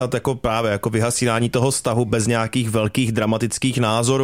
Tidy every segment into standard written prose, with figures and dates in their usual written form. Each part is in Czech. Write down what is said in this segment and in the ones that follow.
jako právě jako vyhasínání toho vztahu bez nějakých velkých dramatických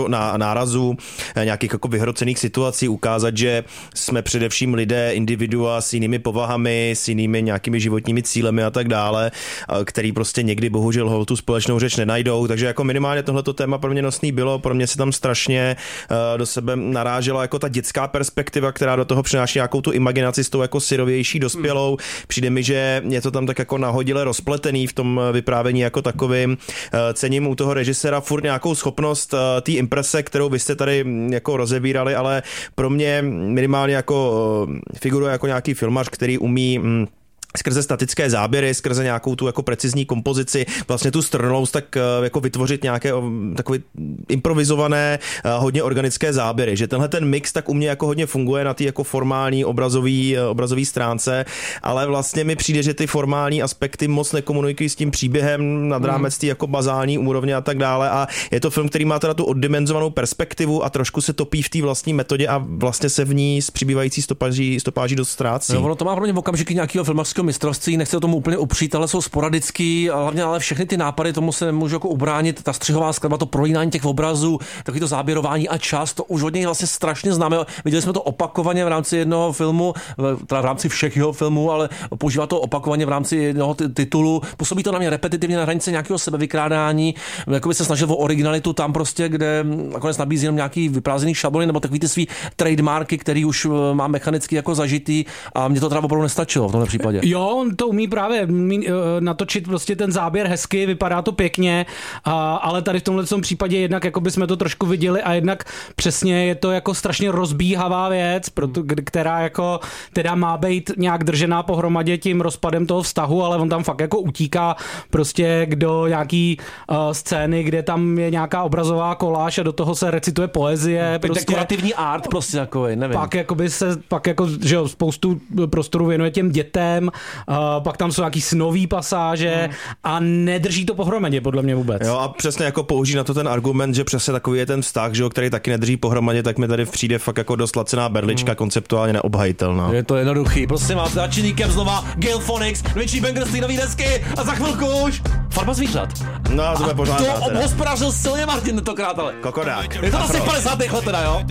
nárazů, nějakých jako vyhrocených situací, ukázat, že jsme především lidé, individua s jinými povahami, s jinými nějakými životními cílemi a tak dále, který prostě někdy bohužel tu společnou řeč nenajdou, takže jako minimálně tohleto téma pro mě nosný bylo, pro mě se tam strašně do sebe narážela jako ta dětská perspektiva, která do toho přináší nějakou tu imaginaci s tou jako syrovější dospělou. Přijde mi, že je to tam tak jako nahodile rozpletený v tom vyprávění jako takovým. Cením u toho režiséra furt nějakou schopnost té imprese, kterou vy jste tady jako rozebírali, ale pro mě minimálně jako figuruje jako nějaký filmař, který umí skrze statické záběry, skrze nějakou tu jako precizní kompozici, vlastně tu strnulost, tak jako vytvořit nějaké takové improvizované, hodně organické záběry, že tenhle ten mix tak u mě jako hodně funguje na té jako formální obrazový stránce, ale vlastně mi přijde, že ty formální aspekty moc nekomunikují s tím příběhem nad rámec té jako bazální úrovně a tak dále a je to film, který má teda tu oddimenzovanou perspektivu a trošku se topí v té vlastní metodě a vlastně se v ní s přibývající stopáží dost ztrácí. No, ono to má pro mě v okamžiky nějakého filmařského mistrovství, nechci tomu úplně upřít, ale jsou sporadický, hlavně ale všechny ty nápady, tomu se nemůžu jako ubránit, ta střihová skladba, to prolínání těch obrazů, takový to záběrování a čas, to už hodně vlastně strašně známe. Viděli jsme to opakovaně v rámci jednoho filmu, teda v rámci všech jeho filmů, ale používá to opakovaně v rámci jednoho titulu. Působí to na mě repetitivně na hranici nějakého sebevykrádání, jako by se snažil o originalitu tam prostě, kde nakonec nabízí jenom nějaký vyprázdněný šablony nebo takový ty svý trademarky, který už má mechanicky jako zažitý a mě to teda opravdu nestačilo v tomhle případě. Jo, on to umí právě natočit prostě ten záběr hezky, vypadá to pěkně, ale tady v tomhle případě jednak jako bychom to trošku viděli a jednak přesně je to jako strašně rozbíhavá věc, která jako teda má být nějak držená pohromadě tím rozpadem toho vztahu, ale on tam fakt jako utíká prostě do nějaký scény, kde tam je nějaká obrazová koláž a do toho se recituje poezie. Prostě dekorativní art prostě takový, nevím. Pak jako že jo, spoustu prostoru věnuje těm dětem, pak tam jsou nějaký snový pasáže a nedrží to pohromadě podle mě vůbec. Jo a přesně jako použít na to ten argument, že přesně takový je ten vztah, že jo, který taky nedrží pohromadě, tak mi tady přijde fakt jako dost lacená berlička, konceptuálně neobhajitelná. Je to jednoduchý, prostě máte začíníkem znova Gale Phonics, větší banger nový desky a za chvilku už Farma zvířat. No, to bude pořád. To obhospodařil silně Martin tentokrát, ale. Kokodák. Je to asi 50. let teda, jo?